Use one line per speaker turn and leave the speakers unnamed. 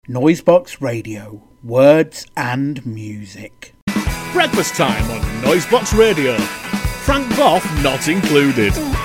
Noisebox Radio, words and music.
Breakfast time on Noisebox Radio. Frank Boff not included.